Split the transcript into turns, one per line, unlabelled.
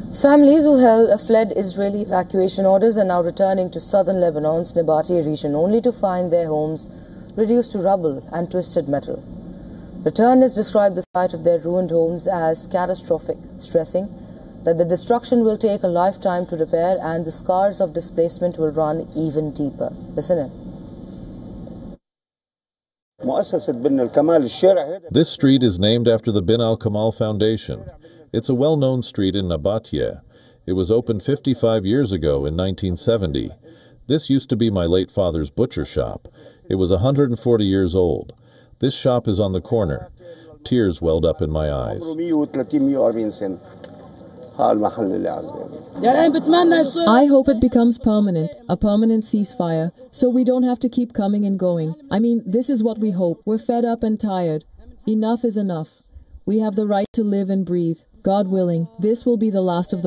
Families who fled Israeli evacuation orders are now returning to southern Lebanon's Nabatieh region only to find their homes reduced to rubble and twisted metal. Returners describe the sight of their ruined homes as catastrophic, stressing that the destruction will take a lifetime to repair and the scars of displacement will run even deeper. Listen in.
This street is named after the Bin al-Kamal Foundation. It's a well-known street in Nabatieh. It was opened 55 years ago in 1970. This used to be my late father's butcher shop. It was 140 years old. This shop is on the corner. Tears welled up in my eyes.
I hope it becomes permanent, a permanent ceasefire, so we don't have to keep coming and going. I mean, this is what we hope. We're fed up and tired. Enough is enough. We have the right to live and breathe. God willing, this will be the last of the